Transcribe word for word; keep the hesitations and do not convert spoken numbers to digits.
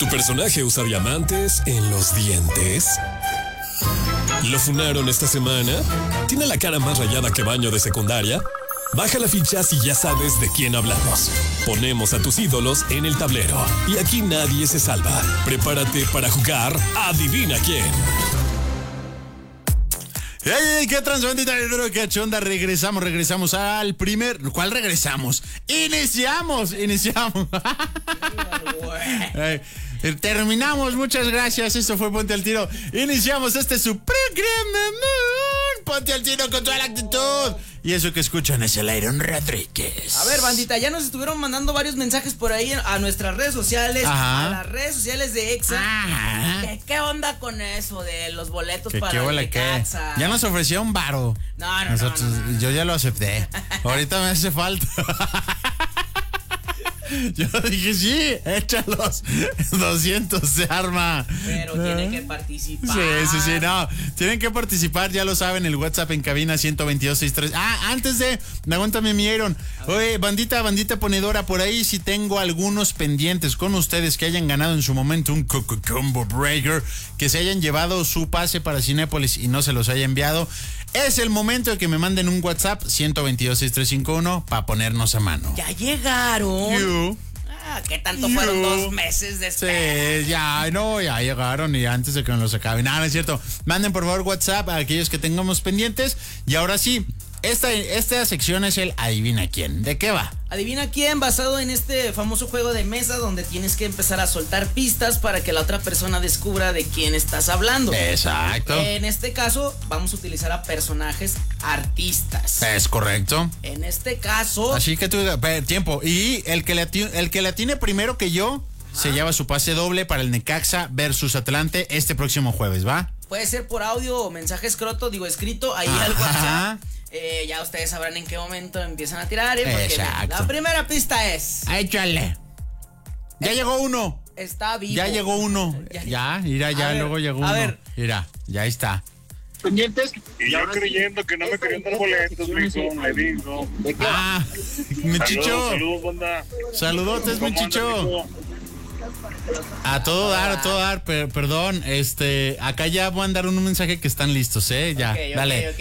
¿Tu personaje usa diamantes en los dientes? ¿Lo funaron esta semana? ¿Tiene la cara más rayada que baño de secundaria? Baja la ficha si ya sabes de quién hablamos. Ponemos a tus ídolos en el tablero y aquí nadie se salva. Prepárate para jugar Adivina quién. ¡Ey, ey! ¿Qué transbandita? ¿Qué onda? Regresamos, regresamos al primer... ¿Cuál regresamos? ¡Iniciamos! ¡Iniciamos! Ey, terminamos, muchas gracias. Esto fue Ponte al Tiro. Iniciamos este su programa. Ponte al Tiro con toda la actitud. Y eso que escuchan es el Iron Rodríguez. A ver, bandita, ya nos estuvieron mandando varios mensajes por ahí a nuestras redes sociales. Ajá. A las redes sociales de Exa. ¿Qué, ¿Qué onda con eso de los boletos ¿Qué, para qué el Necaxa? Ya nos ofreció un varo. No, no, Nosotros, no, no, no. Yo ya lo acepté. Ahorita me hace falta. Yo dije, sí, échalos. doscientos se arma. Pero tienen que participar. Sí, sí, sí, no. Tienen que participar, ya lo saben, el WhatsApp en cabina ciento veintidós sesenta y tres. Ah, antes de, aguántame, mi Iron. Oye, bandita, bandita ponedora, por ahí si tengo algunos pendientes con ustedes que hayan ganado en su momento un Coco Combo Breaker, que se hayan llevado su pase para Cinépolis y no se los haya enviado. Es el momento de que me manden un WhatsApp ciento veintidós sesenta y tres cincuenta y uno para ponernos a mano. Ya llegaron. You. Ah, ¿qué tanto you. Fueron dos meses de espera? Sí, ya, no, ya llegaron y antes de que nos los acaben. Nada, no es cierto. Manden por favor WhatsApp a aquellos que tengamos pendientes. Y ahora sí, esta, esta sección es el Adivina quién. ¿De qué va? Adivina quién, basado en este famoso juego de mesa donde tienes que empezar a soltar pistas para que la otra persona descubra de quién estás hablando. Exacto. En este caso, vamos a utilizar a personajes artistas. Es correcto. En este caso... Así que tú, tiempo. Y el que le, el que le atine primero que yo, ¿ah? Se lleva su pase doble para el Necaxa versus Atlante este próximo jueves, ¿va? Puede ser por audio o mensaje escroto, digo escrito, ahí al WhatsApp. Eh, ya ustedes sabrán en qué momento empiezan a tirar, ¿eh? Porque exacto. La primera pista es... Échale. Ya es, llegó uno. Está vivo. Ya llegó uno. Ya, ya mira, ya ver, luego llegó a uno. Ver. Mira, ya está. Pendientes. Y yo creyendo que no me querían dar boletos, mijo, le digo. Ah, mi Chicho. Saludos, banda. Saludotes, mi Chicho. A todo dar, a todo dar, per, perdón, este, acá ya voy a mandar un mensaje que están listos, ¿eh? Ya, okay, dale. Okay, okay.